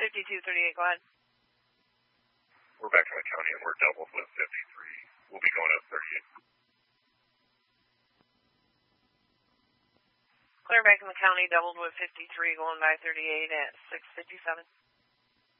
5238, go ahead. We're back from the county and we're doubled with 53. We'll be going up 38. Clear back in the county, doubled with 53, going by 38 at 657.